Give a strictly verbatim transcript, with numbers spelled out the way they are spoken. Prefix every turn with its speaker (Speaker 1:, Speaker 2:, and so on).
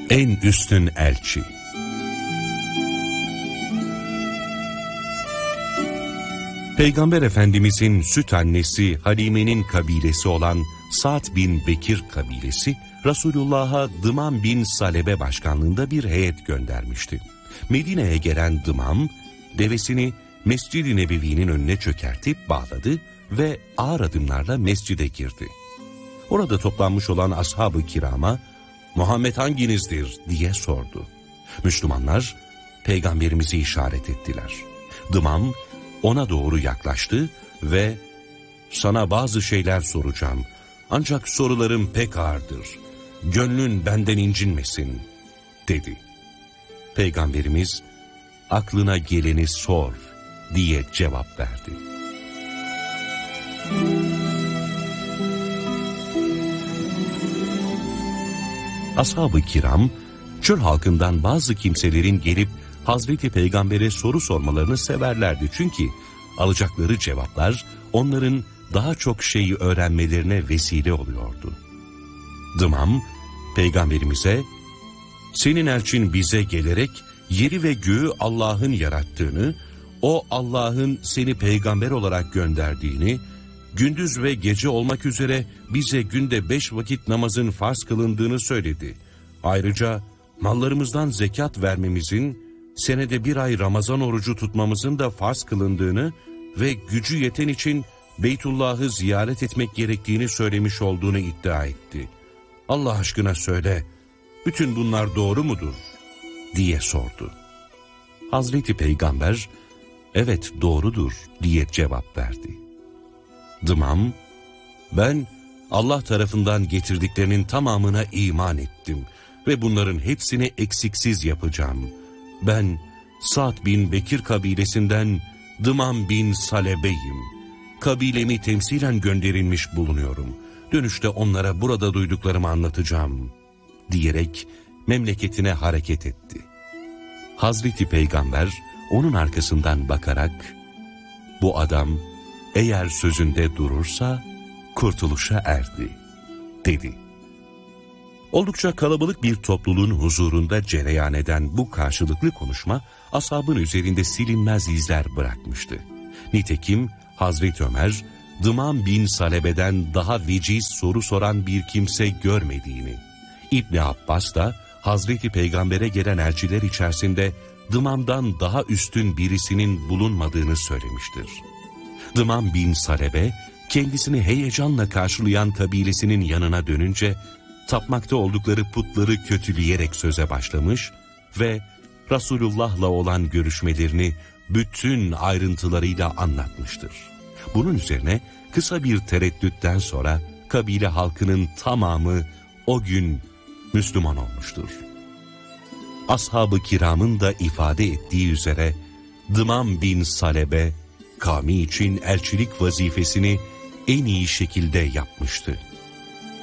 Speaker 1: En üstün elçi. Peygamber Efendimizin süt annesi Halime'nin kabilesi olan Sa'd bin Bekir kabilesi, Resulullah'a Dıman bin Salebe başkanlığında bir heyet göndermişti. Medine'ye gelen Dıman, devesini Mescid-i Nebevi'nin önüne çökertip bağladı ve ağır adımlarla mescide girdi. Orada toplanmış olan ashab-ı kirama, "Muhammed hanginizdir?" diye sordu. Müslümanlar, Peygamberimizi işaret ettiler. Dıman, ona doğru yaklaştı ve "Sana bazı şeyler soracağım. Ancak sorularım pek ağırdır. Gönlün benden incinmesin," dedi. Peygamberimiz, "Aklına geleni sor," diye cevap verdi. Ashab-ı kiram, çöl halkından bazı kimselerin gelip Hazreti Peygamber'e soru sormalarını severlerdi. Çünkü alacakları cevaplar onların daha çok şeyi öğrenmelerine vesile oluyordu. Dıman, Peygamberimize, "Senin elçin bize gelerek yeri ve göğü Allah'ın yarattığını, o Allah'ın seni peygamber olarak gönderdiğini, gündüz ve gece olmak üzere bize günde beş vakit namazın farz kılındığını söyledi. Ayrıca mallarımızdan zekat vermemizin, senede bir ay Ramazan orucu tutmamızın da farz kılındığını ve gücü yeten için Beytullah'ı ziyaret etmek gerektiğini söylemiş olduğunu iddia etti. Allah aşkına söyle, bütün bunlar doğru mudur?" diye sordu. Hazreti Peygamber, "Evet doğrudur," diye cevap verdi. Dıman, "Ben Allah tarafından getirdiklerinin tamamına iman ettim ve bunların hepsini eksiksiz yapacağım. Ben Sa'd bin Bekir kabilesinden Dıman bin Salebe'yim. Kabilemi temsilen gönderilmiş bulunuyorum. Dönüşte onlara burada duyduklarımı anlatacağım," diyerek memleketine hareket etti. Hazreti Peygamber onun arkasından bakarak, "Bu adam eğer sözünde durursa kurtuluşa erdi," dedi. Oldukça kalabalık bir topluluğun huzurunda cereyan eden bu karşılıklı konuşma ashabın üzerinde silinmez izler bırakmıştı. Nitekim Hazreti Ömer, Dıman bin Salebe'den daha veciz soru soran bir kimse görmediğini, İbni Abbas da Hazreti Peygamber'e gelen elçiler içerisinde Dıman'dan daha üstün birisinin bulunmadığını söylemiştir. Dıman bin Salebe, kendisini heyecanla karşılayan kabilesinin yanına dönünce, tapmakta oldukları putları kötüleyerek söze başlamış ve Resulullah'la olan görüşmelerini bütün ayrıntılarıyla anlatmıştır. Bunun üzerine kısa bir tereddütten sonra kabile halkının tamamı o gün Müslüman olmuştur. Ashab-ı kiramın da ifade ettiği üzere Dıman bin Salebe, kavmi için elçilik vazifesini en iyi şekilde yapmıştı.